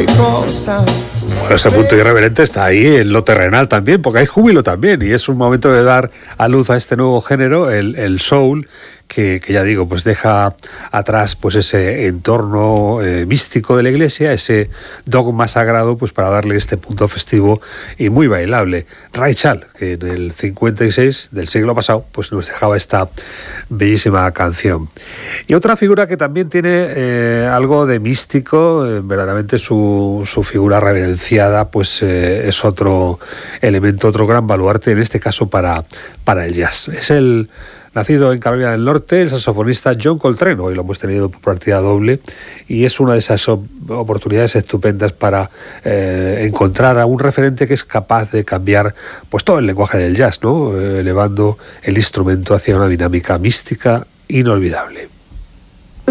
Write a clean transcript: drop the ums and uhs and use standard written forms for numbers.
Bueno, ese punto irreverente está ahí en lo terrenal también, porque hay júbilo también, y es un momento de dar a luz a este nuevo género, el soul, que ya digo, pues deja atrás pues ese entorno místico de la iglesia, ese dogma sagrado, pues para darle este punto festivo y muy bailable. Ray Charles, que en el 56 del siglo pasado, pues nos dejaba esta bellísima canción. Y otra figura que también tiene algo de místico, verdaderamente su figura reverenciada, pues es otro elemento, otro gran baluarte, en este caso para el jazz. Es el nacido en Carolina del Norte, el saxofonista John Coltrane. Hoy lo hemos tenido por partida doble y es una de esas oportunidades estupendas para encontrar a un referente que es capaz de cambiar pues todo el lenguaje del jazz, ¿no? Elevando el instrumento hacia una dinámica mística inolvidable.